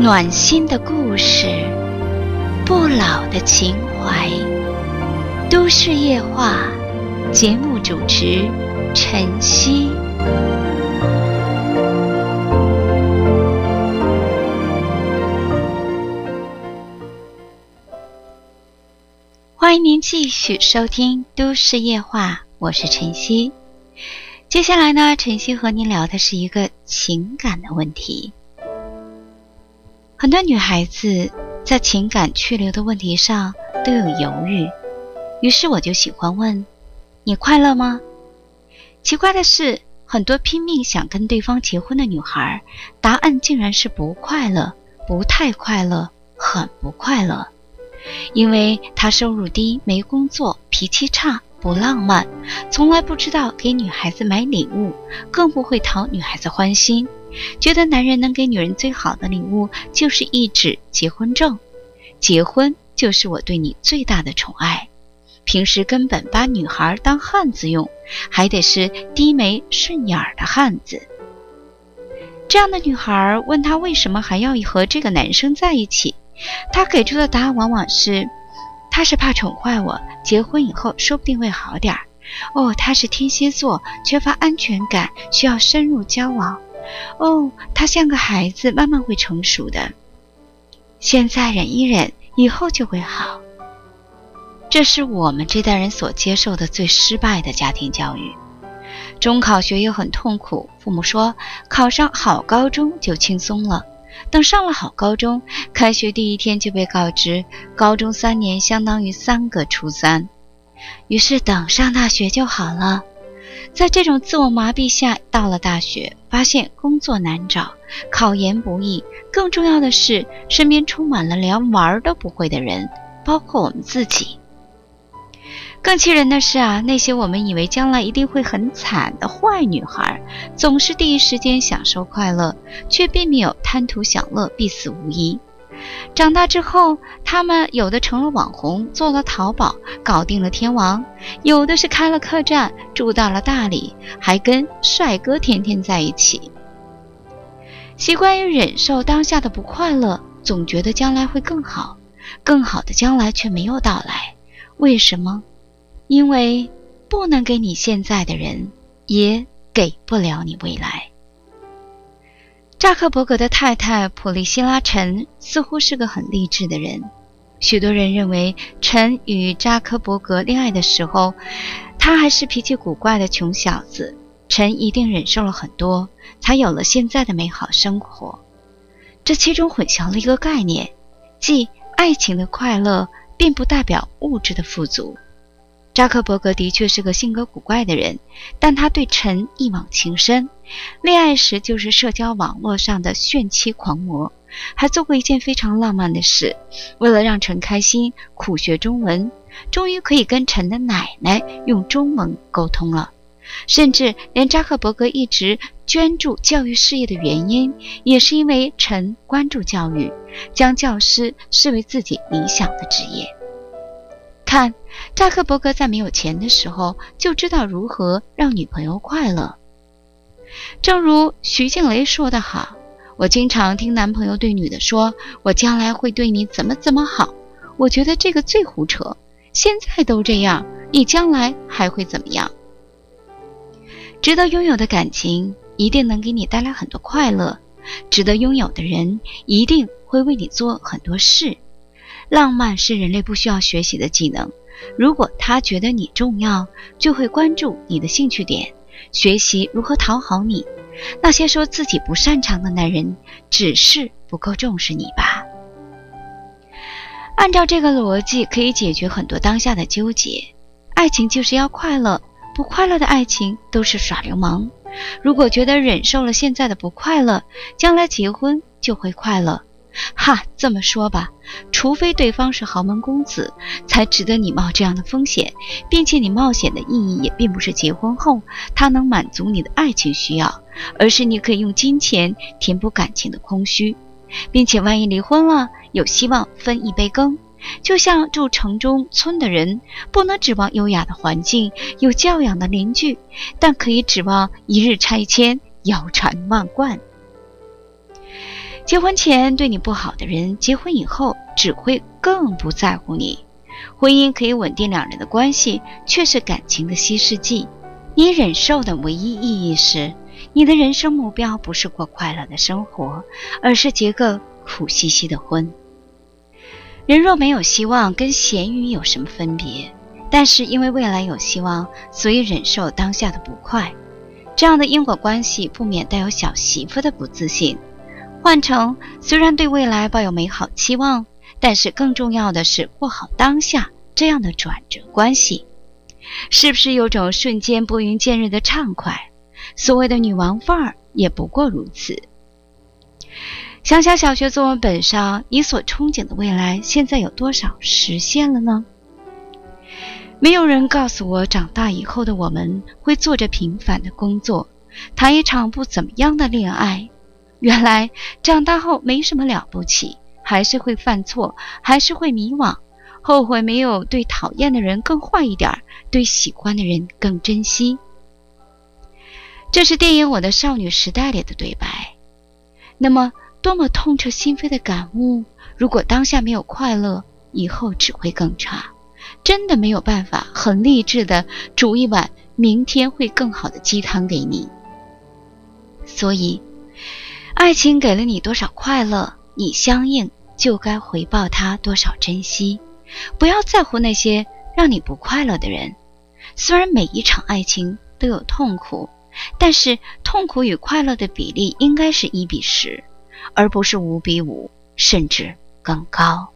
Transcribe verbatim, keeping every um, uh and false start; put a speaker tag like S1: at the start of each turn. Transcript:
S1: 暖心的故事，不老的情怀。都市夜话，节目主持晨曦。欢迎您继续收听都市夜话，我是晨曦。接下来呢，晨曦和您聊的是一个情感的问题。很多女孩子在情感去留的问题上都有犹豫，于是我就喜欢问，你快乐吗？奇怪的是，很多拼命想跟对方结婚的女孩，答案竟然是不快乐，不太快乐，很不快乐。因为她收入低，没工作，脾气差，不浪漫，从来不知道给女孩子买礼物，更不会讨女孩子欢心，觉得男人能给女人最好的礼物就是一纸结婚证，结婚就是我对你最大的宠爱。平时根本把女孩当汉子用，还得是低眉顺眼的汉子。这样的女孩问她为什么还要和这个男生在一起，她给出的答案往往是，他是怕宠坏我，结婚以后说不定会好点儿。哦，他是天蝎座，缺乏安全感，需要深入交往。哦，他像个孩子，慢慢会成熟的。现在忍一忍，以后就会好。这是我们这代人所接受的最失败的家庭教育。中考学业很痛苦，父母说考上好高中就轻松了。等上了好高中，开学第一天就被告知高中三年相当于三个初三，于是等上大学就好了。在这种自我麻痹下，到了大学，发现工作难找，考研不易，更重要的是身边充满了连玩都不会的人，包括我们自己。更气人的是啊，那些我们以为将来一定会很惨的坏女孩，总是第一时间享受快乐，却并没有贪图享乐，必死无疑。长大之后，她们有的成了网红，做了淘宝，搞定了天王，有的是开了客栈，住到了大理，还跟帅哥天天在一起。习惯于忍受当下的不快乐，总觉得将来会更好，更好的将来却没有到来。为什么？因为不能给你现在的人，也给不了你未来。扎克伯格的太太普利希拉·陈似乎是个很励志的人。许多人认为陈与扎克伯格恋爱的时候，他还是脾气古怪的穷小子，陈一定忍受了很多，才有了现在的美好生活。这其中混淆了一个概念，即爱情的快乐并不代表物质的富足。扎克伯格的确是个性格古怪的人，但他对陈一往情深，恋爱时就是社交网络上的炫妻狂魔，还做过一件非常浪漫的事，为了让陈开心，苦学中文，终于可以跟陈的奶奶用中文沟通了。甚至连扎克伯格一直捐助教育事业的原因，也是因为陈关注教育，将教师视为自己理想的职业。看，扎克伯格在没有钱的时候就知道如何让女朋友快乐。正如徐静蕾说得好，我经常听男朋友对女的说，我将来会对你怎么怎么好，我觉得这个最胡扯，现在都这样，你将来还会怎么样？值得拥有的感情一定能给你带来很多快乐，值得拥有的人一定会为你做很多事。浪漫是人类不需要学习的技能，如果他觉得你重要，就会关注你的兴趣点，学习如何讨好你。那些说自己不擅长的男人，只是不够重视你吧。按照这个逻辑，可以解决很多当下的纠结。爱情就是要快乐，不快乐的爱情都是耍流氓。如果觉得忍受了现在的不快乐，将来结婚就会快乐。哈，这么说吧，除非对方是豪门公子，才值得你冒这样的风险，并且你冒险的意义也并不是结婚后他能满足你的爱情需要，而是你可以用金钱填补感情的空虚，并且万一离婚了，有希望分一杯羹。就像住城中村的人，不能指望优雅的环境，有教养的邻居，但可以指望一日拆迁，腰缠万贯。 结婚前对你不好的人，结婚以后只会更不在乎你。婚姻可以稳定两人的关系，却是感情的稀释剂。你忍受的唯一意义是，你的人生目标不是过快乐的生活，而是结个苦兮兮的婚。人若没有希望，跟咸鱼有什么分别？但是因为未来有希望，所以忍受当下的不快。这样的因果关系不免带有小媳妇的不自信。换成虽然对未来抱有美好期望，但是更重要的是过好当下这样的转折关系。是不是有种瞬间拨云见日的畅快？所谓的女王范儿也不过如此。想想小学作文本上你所憧憬的未来，现在有多少实现了呢？没有人告诉我，长大以后的我们会做着平凡的工作，谈一场不怎么样的恋爱。原来长大后没什么了不起，还是会犯错，还是会迷惘，后悔没有对讨厌的人更坏一点，对喜欢的人更珍惜。这是电影《我的少女时代》里的对白。那么多么痛彻心扉的感悟，如果当下没有快乐，以后只会更差。真的没有办法很励志的煮一碗明天会更好的鸡汤给你。所以爱情给了你多少快乐，你相应就该回报他多少珍惜。不要在乎那些让你不快乐的人。虽然每一场爱情都有痛苦，但是痛苦与快乐的比例应该是一比十，而不是五比五，甚至更高。